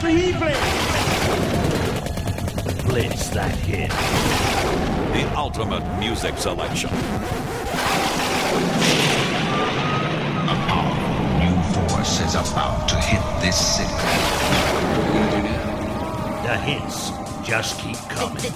Blitz that hit. The ultimate music selection. A powerful new force is about to hit this city. The hits just keep coming.